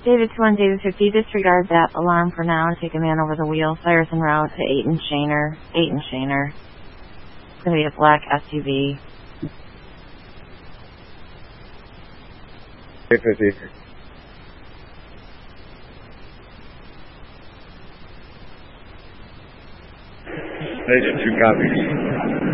David 21, David 50, disregard that alarm for now and take a man over the wheel. Cyrus en route to 8 and Shaner. 8 and Shaner. It's going to be a black SUV. 850. Agent 2 copies.